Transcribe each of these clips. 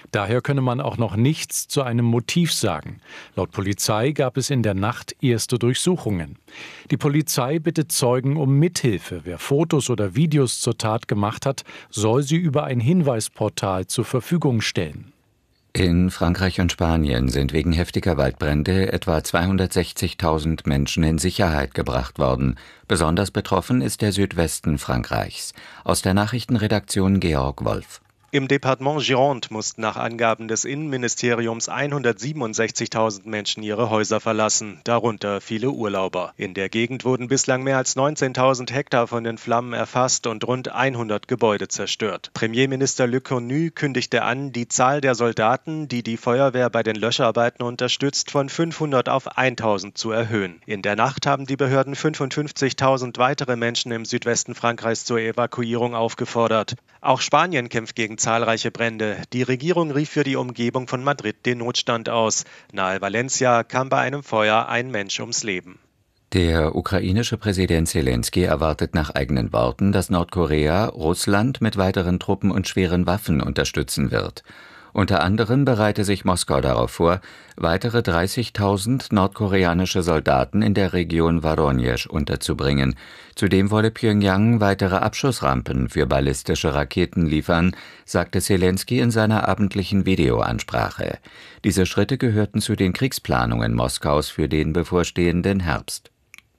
Daher könne man auch noch nichts zu einem Motiv sagen. Laut Polizei gab es in der Nacht erste Durchsuchungen. Die Polizei bittet Zeugen um Mithilfe. Wer Fotos oder Videos zur Tat gemacht hat, soll sie über ein Hinweisportal zur Verfügung stellen. In Frankreich und Spanien sind wegen heftiger Waldbrände etwa 260.000 Menschen in Sicherheit gebracht worden. Besonders betroffen ist der Südwesten Frankreichs. Aus der Nachrichtenredaktion Georg Wolf. Im Departement Gironde mussten nach Angaben des Innenministeriums 167.000 Menschen ihre Häuser verlassen, darunter viele Urlauber. In der Gegend wurden bislang mehr als 19.000 Hektar von den Flammen erfasst und rund 100 Gebäude zerstört. Premierminister Lecornu kündigte an, die Zahl der Soldaten, die die Feuerwehr bei den Löscharbeiten unterstützt, von 500 auf 1.000 zu erhöhen. In der Nacht haben die Behörden 55.000 weitere Menschen im Südwesten Frankreichs zur Evakuierung aufgefordert. Auch Spanien kämpft gegen zahlreiche Brände. Die Regierung rief für die Umgebung von Madrid den Notstand aus. Nahe Valencia kam bei einem Feuer ein Mensch ums Leben. Der ukrainische Präsident Selenskyj erwartet nach eigenen Worten, dass Nordkorea Russland mit weiteren Truppen und schweren Waffen unterstützen wird. Unter anderem bereite sich Moskau darauf vor, weitere 30.000 nordkoreanische Soldaten in der Region Woronezh unterzubringen. Zudem wolle Pjöngjang weitere Abschussrampen für ballistische Raketen liefern, sagte Selenskyj in seiner abendlichen Videoansprache. Diese Schritte gehörten zu den Kriegsplanungen Moskaus für den bevorstehenden Herbst.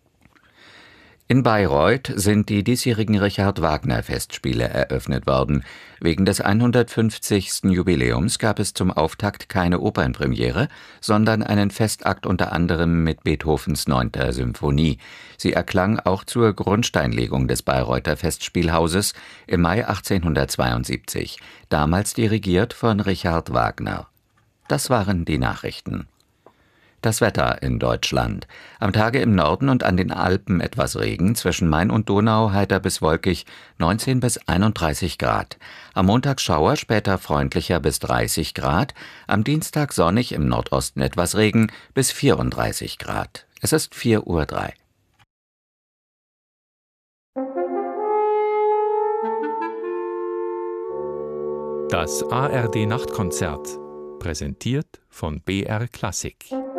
In Bayreuth sind die diesjährigen Richard-Wagner-Festspiele eröffnet worden. Wegen des 150. Jubiläums gab es zum Auftakt keine Opernpremiere, sondern einen Festakt unter anderem mit Beethovens 9. Symphonie. Sie erklang auch zur Grundsteinlegung des Bayreuther Festspielhauses im Mai 1872, damals dirigiert von Richard Wagner. Das waren die Nachrichten. Das Wetter in Deutschland. Am Tage im Norden und an den Alpen etwas Regen, zwischen Main und Donau heiter bis wolkig, 19 bis 31 Grad. Am Montag Schauer, später freundlicher bis 30 Grad. Am Dienstag sonnig, im Nordosten etwas Regen, bis 34 Grad. Es ist 4:03 Uhr. Das ARD-Nachtkonzert, präsentiert von BR Klassik.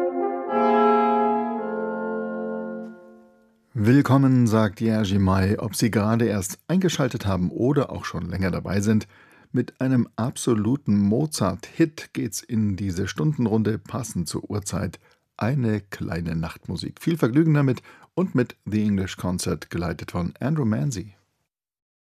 Willkommen, sagt Jerzy May, ob Sie gerade erst eingeschaltet haben oder auch schon länger dabei sind. Mit einem absoluten Mozart-Hit geht's in diese Stundenrunde, passend zur Uhrzeit. Eine kleine Nachtmusik. Viel Vergnügen damit und mit The English Concert, geleitet von Andrew Manzi.